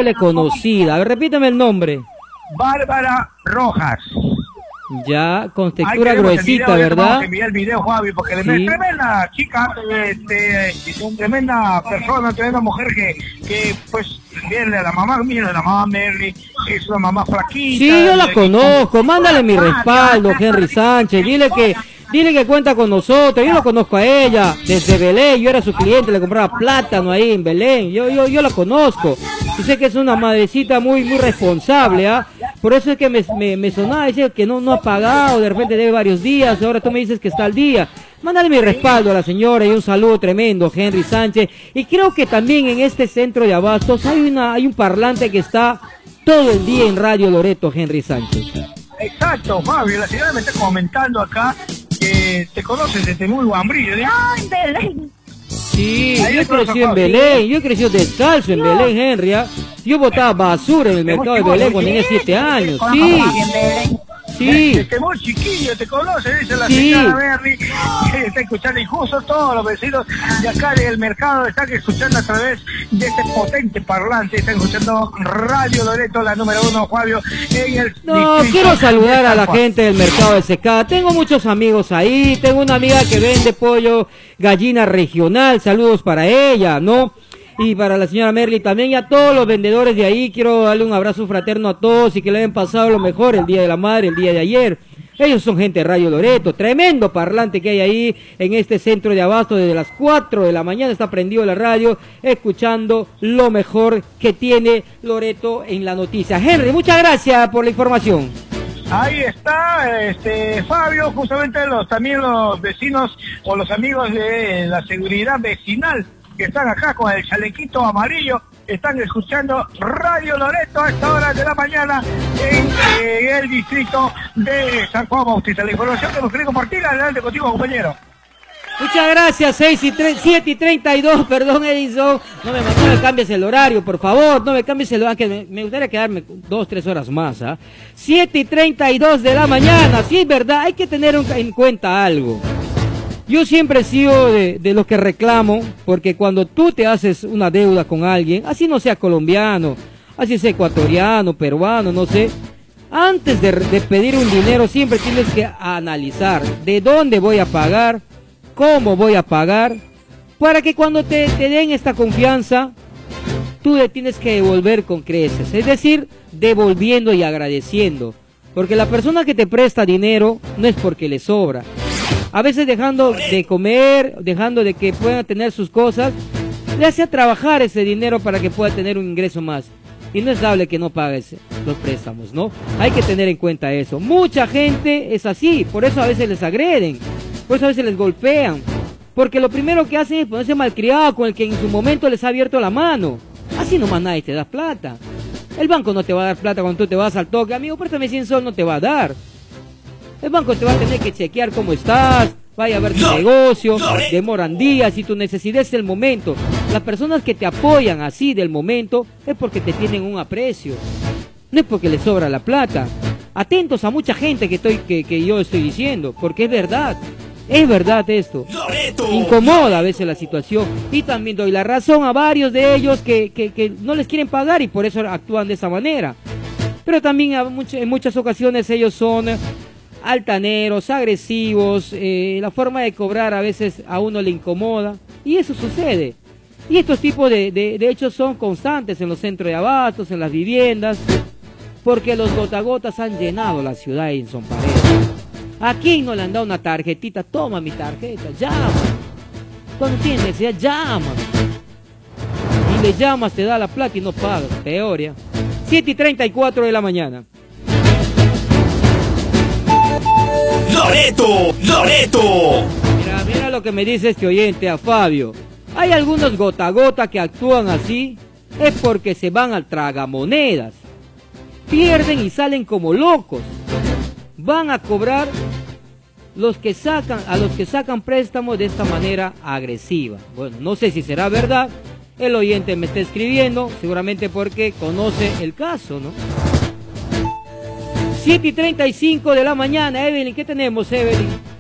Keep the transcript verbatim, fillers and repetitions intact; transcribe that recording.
haciéndole conocida. A ver, repítame el nombre. Bárbara Rojas. Ya, con textura gruesita, video, ¿verdad? Envié el video, Javi, porque sí. le tremenda chica, este, tremenda persona, tremenda mujer que, que pues, viene a la mamá, mira, la mamá Merly, que es una mamá flaquita. Sí, yo la conozco, mándale mi respaldo, Henry Sánchez, dile que... Dile que cuenta con nosotros, yo la conozco a ella, desde Belén, yo era su cliente, le compraba plátano ahí en Belén, yo yo yo la conozco, y sé que es una madrecita muy muy responsable, ¿ah? Por eso es que me, me, me sonaba, dice que no, no ha pagado, de repente debe varios días, ahora tú me dices que está al día. Mándale mi respaldo a la señora y un saludo tremendo, Henry Sánchez, y creo que también en este centro de abastos hay una hay un parlante que está todo el día en Radio Loreto, Henry Sánchez. Exacto, Fabio, la señora me está comentando acá que te conoces desde muy guambrillo. De, ¡ay, Belén! Sí, ahí yo he crecido en Belén, yo he crecido descalzo en no. Belén, Henry. ¿eh? Yo botaba basura en el mercado de Belén cuando tenía siete años, sí. Sí. Desde muy chiquillo te conoce, dice la sí. señora Berry, que está escuchando, y justo todos los vecinos de acá del mercado están escuchando a través de este potente parlante, están escuchando Radio Loreto, la número uno, Fabio, en el No, quiero saludar a la gente del mercado de Secada, tengo muchos amigos ahí, tengo una amiga que vende pollo gallina regional, saludos para ella, ¿no? Y para la señora Merly también, y a todos los vendedores de ahí, quiero darle un abrazo fraterno a todos y que le hayan pasado lo mejor el Día de la Madre, el día de ayer. Ellos son gente de Radio Loreto, tremendo parlante que hay ahí en este centro de abasto, desde las cuatro de la mañana está prendido la radio, escuchando lo mejor que tiene Loreto en la noticia. Henry, muchas gracias por la información. Ahí está, este Fabio, justamente los también los vecinos o los amigos de la seguridad vecinal que están acá con el chalequito amarillo, están escuchando Radio Loreto a esta hora de la mañana en eh, el distrito de San Juan Bautista. La información que nos quería compartir, adelante contigo, compañero. Muchas gracias, seis y siete y treinta y dos, perdón, Edison, no me, no me cambies el horario, por favor, no me cambies el horario, que me, me gustaría quedarme dos, tres horas más, ¿ah? ¿eh? siete y treinta y dos de la mañana, sí es verdad, hay que tener en cuenta algo. Yo siempre he sido de, de los que reclamo, porque cuando tú te haces una deuda con alguien, así no sea colombiano, así sea ecuatoriano, peruano, no sé, antes de, de pedir un dinero siempre tienes que analizar de dónde voy a pagar, cómo voy a pagar, para que cuando te, te den esta confianza, tú le tienes que devolver con creces, es decir, devolviendo y agradeciendo, porque la persona que te presta dinero no es porque le sobra. A veces dejando de comer, dejando de que puedan tener sus cosas, le hace trabajar ese dinero para que pueda tener un ingreso más. Y no es dable que no pagues los préstamos, ¿no? Hay que tener en cuenta eso. Mucha gente es así, por eso a veces les agreden, por eso a veces les golpean. Porque lo primero que hacen es ponerse malcriado con el que en su momento les ha abierto la mano. Así nomás nadie te da plata. El banco no te va a dar plata cuando tú te vas al toque. Amigo, préstame cien sol, no te va a dar. El banco te va a tener que chequear cómo estás, vaya a ver tu no, negocio, no, demoran días y tu necesidad es el momento. Las personas que te apoyan así del momento es porque te tienen un aprecio, no es porque les sobra la plata. Atentos a mucha gente que, estoy, que, que yo estoy diciendo, porque es verdad, es verdad esto. Incomoda a veces la situación y también doy la razón a varios de ellos que, que, que no les quieren pagar y por eso actúan de esa manera. Pero también a much en muchas ocasiones ellos son altaneros, agresivos, eh, la forma de cobrar a veces a uno le incomoda y eso sucede. Y estos tipos de, de, de hechos son constantes en los centros de abastos, en las viviendas, porque los gotagotas han llenado la ciudad en Son Paredes. ¿A quién no le han dado una tarjetita? Toma mi tarjeta, llama. Cuando tienes necesidad, llama. Y le llamas, te da la plata y no pagas, teoría. siete y treinta y cuatro de la mañana. ¡Loreto! ¡Loreto! Mira, mira lo que me dice este oyente, a Fabio. Hay algunos gota a gota que actúan así, es porque se van al tragamonedas. Pierden y salen como locos. Van a cobrar los que sacan, a los que sacan préstamos de esta manera agresiva. Bueno, no sé si será verdad. El oyente me está escribiendo, seguramente porque conoce el caso, ¿no? siete y treinta y cinco de la mañana, Evelyn, ¿qué tenemos, Evelyn?